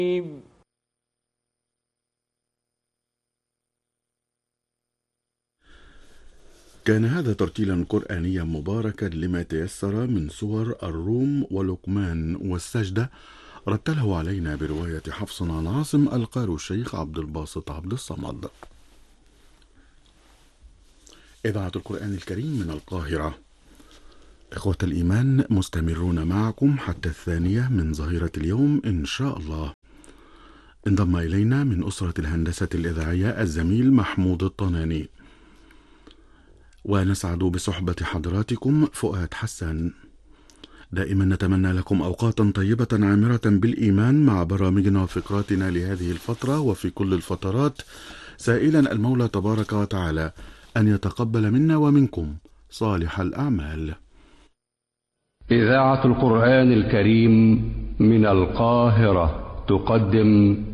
كان هذا ترتيلا قرآنيا مباركا لما تيسر من سور الروم ولقمان والسجدة، رتله علينا برواية حفص عن عاصم القارئ الشيخ عبد الباسط عبد الصمد. إذاعة القرآن الكريم من القاهرة. إخوة الإيمان، مستمرون معكم حتى 2 من ظهيرة اليوم إن شاء الله. انضم إلينا من أسرة الهندسة الإذاعية الزميل محمود الطناني، ونسعد بصحبة حضراتكم فؤاد حسن. دائما نتمنى لكم أوقاتا طيبة عامرة بالإيمان مع برامجنا وفقراتنا لهذه الفترة وفي كل الفترات، سائلا المولى تبارك وتعالى أن يتقبل منا ومنكم صالح الأعمال. إذاعة القرآن الكريم من القاهرة تقدم